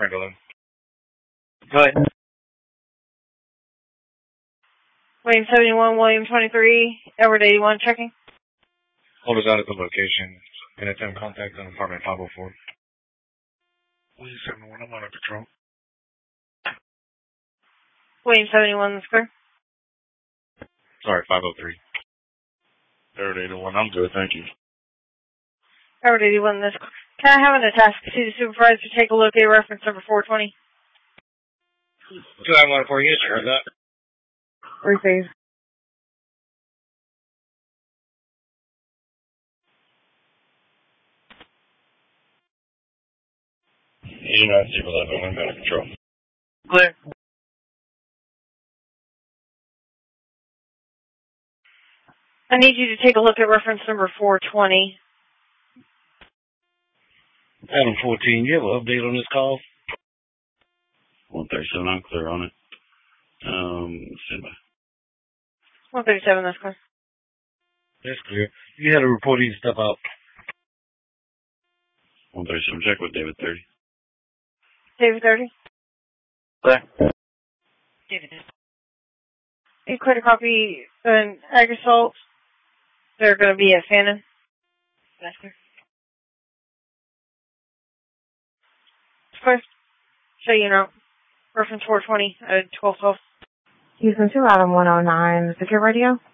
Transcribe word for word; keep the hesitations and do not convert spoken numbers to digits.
Franklin. Go ahead. William seventy-one, William twenty-three, Edward eighty-one, checking. Hold us out at the location and attempt contact on apartment five oh four. William seventy-one, I'm on a patrol. William seventy-one, that's clear. Sorry, five oh three. Edward eighty-one, I'm good, thank you. Edward eighty-one, that's clear. Can I have an task to see the supervisor take a look at reference number four twenty? two nine one four, yes, you heard that. Receive. United States eleven, I'm out of control. Clear. I need you to take a look at reference number four twenty. Adam fourteen, you have an update on this call? one thirty-seven, I'm clear on it. Um, stand by. one thirty-seven, that's clear. That's clear. You had a reporting step out. one thirty-seven, check with David thirty. David thirty. Clear. David. You clear to copy an ag assault. They're going to be at Fannin. That's clear. It's clear. So you know, reference four twenty at twelve twelve. Houston two, Adam one oh nine, secure radio.